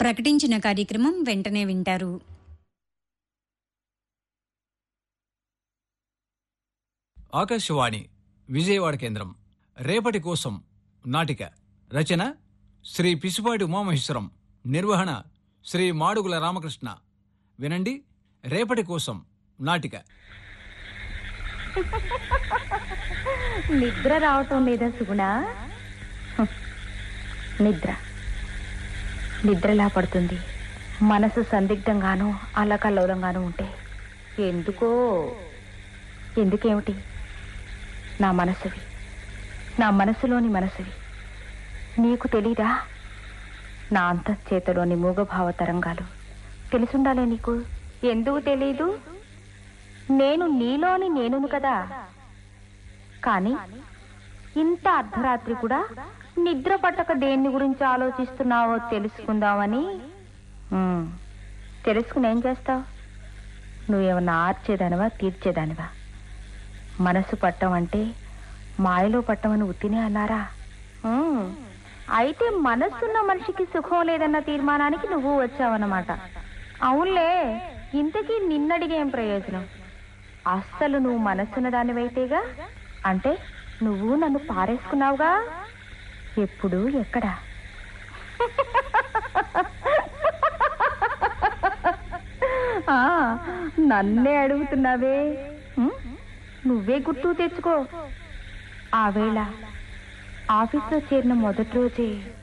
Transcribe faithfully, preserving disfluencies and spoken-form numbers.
ప్రకటించిన కార్యక్రమం వెంటనే వింటారు. ఆకాశవాణి విజయవాడ కేంద్రం. రేపటి కోసం నాటిక రచన శ్రీ పిసిపాటి ఉమామహేశ్వరం, నిర్వహణ శ్రీ మాడుగుల రామకృష్ణ. వినండి, రేపటి కోసం నాటిక. నిద్ర రావటం లేదా సుగుణ? నిద్ర నిద్రలా పడుతుంది. మనసు సందిగ్ధంగానూ అల్లకల్లోలంగానూ ఉంటే ఎందుకో. ఎందుకేమిటి? నా మనసువి, నా మనసులోని మనసువి నీకు తెలీదా? నా అంతఃచేతలోని మూగభావ తరంగాలు తెలుసుండాలే నీకు. ఎందుకు తెలీదు? నేను నీలోని నేనును కదా. కానీ ఇంత అర్ధరాత్రి కూడా నిద్ర పట్టక దేన్ని గురించి ఆలోచిస్తున్నావో తెలుసుకుందామని. తెలుసుకుని ఏం చేస్తావు? నువ్వేమన్నా ఆర్చేదానివా, తీర్చేదానివా? మనసు పట్టం అంటే మాయలో పట్టమని ఉత్తినే అన్నారా? అయితే మనస్సున్న మనిషికి సుఖం లేదన్న తీర్మానానికి నువ్వు వచ్చావన్నమాట. అవునులే, ఇంతకీ నిన్నడిగేం ప్రయోజనం? అస్సలు నువ్వు మనస్సున్న దానివైతేగా. అంటే నువ్వు నన్ను పారేసుకున్నావుగా. ఎప్పుడు, ఎక్కడ? నన్నే అడుగుతున్నావే. నువ్వే గుర్తు తెచ్చుకో. ఆ వేళ ఆఫీస్లో చేరిన మొదటి రోజే